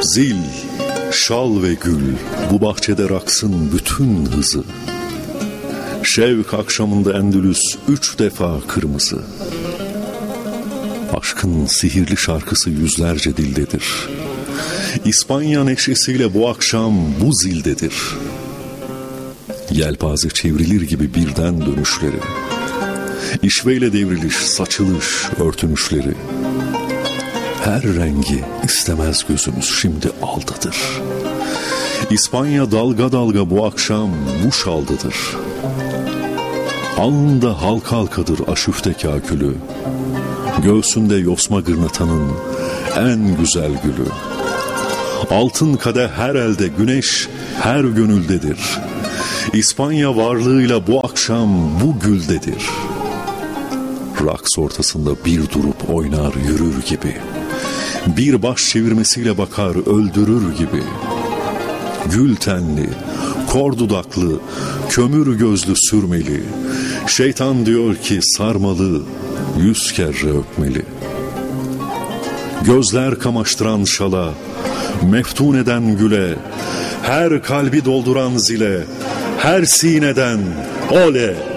Zil, şal ve gül, bu bahçede raksın bütün hızı. Şevk akşamında Endülüs 3 defa kırmızı. Aşkın sihirli şarkısı yüzlerce dildedir. İspanya neşesiyle bu akşam bu zildedir. Yelpaze çevrilir gibi birden dönüşleri, İşveyle devriliş, saçılış, örtünüşleri. Her rengi istemez gözümüz şimdi aldadır. İspanya dalga dalga bu akşam bu şaldadır. Alnında halka halkadır aşüfte kâkülü. Göğsünde yosma gırnatanın en güzel gülü. Altın kadeh her elde, güneş her gönüldedir. İspanya varlığıyla bu akşam bu güldedir. Raks ortasında bir durup oynar yürür gibi. Bir baş çevirmesiyle bakar öldürür gibi. Gül tenli, kor dudaklı, kömür gözlü sürmeli. Şeytan diyor ki sarmalı, 100 kere öpmeli. Gözler kamaştıran şala, meftun eden güle, her kalbi dolduran zile, her sineden ole.